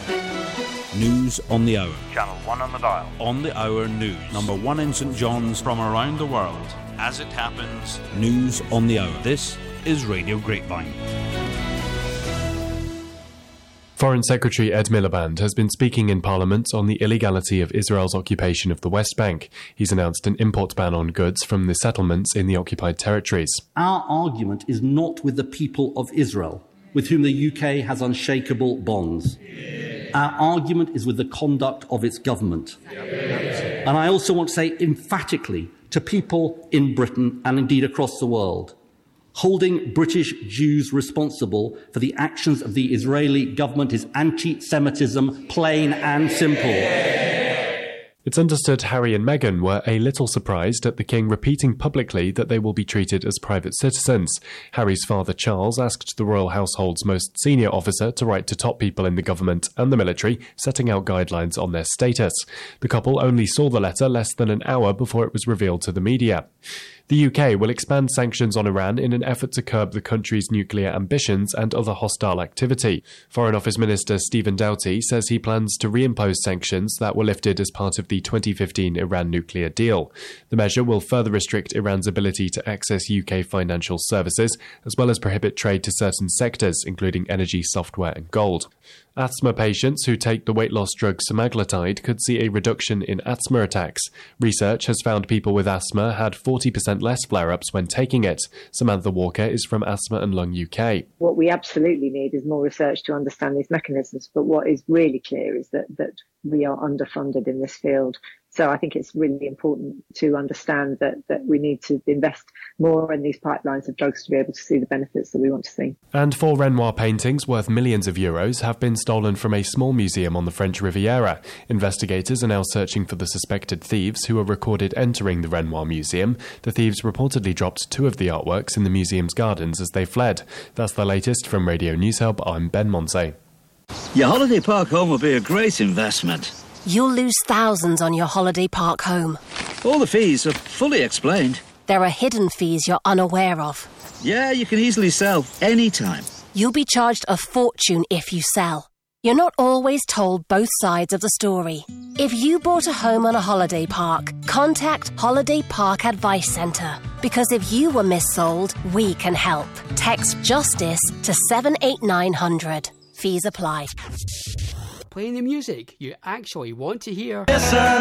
News on the Hour. Channel 1 on the dial. On the Hour News. Number 1 in St John's. From around the world. As it happens. News on the Hour. This is Radio Grapevine. Foreign Secretary Ed Miliband has been speaking in Parliament on the illegality of Israel's occupation of the West Bank. He's announced an import ban on goods from the settlements in the occupied territories. Our argument is not with the people of Israel, with whom the UK has unshakable bonds. Our argument is with the conduct of its government. And I also want to say emphatically to people in Britain and indeed across the world, holding British Jews responsible for the actions of the Israeli government is anti-Semitism, plain and simple. It's understood Harry and Meghan were a little surprised at the King repeating publicly that they will be treated as private citizens. Harry's father Charles asked the royal household's most senior officer to write to top people in the government and the military, setting out guidelines on their status. The couple only saw the letter less than an hour before it was revealed to the media. The UK will expand sanctions on Iran in an effort to curb the country's nuclear ambitions and other hostile activity. Foreign Office Minister Stephen Doughty says he plans to reimpose sanctions that were lifted as part of the 2015 Iran nuclear deal. The measure will further restrict Iran's ability to access UK financial services, as well as prohibit trade to certain sectors, including energy, software and gold. Asthma patients who take the weight loss drug semaglutide could see a reduction in asthma attacks. Research has found people with asthma had 40% less flare-ups when taking it. Samantha Walker is from Asthma and Lung UK. What we absolutely need is more research to understand these mechanisms, but what is really clear is that we are underfunded in this field. So I think it's really important to understand that we need to invest more in these pipelines of drugs to be able to see the benefits that we want to see. And 4 Renoir paintings worth millions of euros have been stolen from a small museum on the French Riviera. Investigators are now searching for the suspected thieves who were recorded entering the Renoir Museum. The thieves reportedly dropped 2 of the artworks in the museum's gardens as they fled. That's the latest from Radio News Hub. I'm Ben Monse. Your holiday park home will be a great investment. You'll lose thousands on your holiday park home. All the fees are fully explained. There are hidden fees you're unaware of. Yeah, you can easily sell anytime. You'll be charged a fortune if you sell. You're not always told both sides of the story. If you bought a home on a holiday park, contact Holiday Park Advice Centre. Because if you were missold, we can help. Text JUSTICE to 78900. Fees apply. Playing the music you actually want to hear.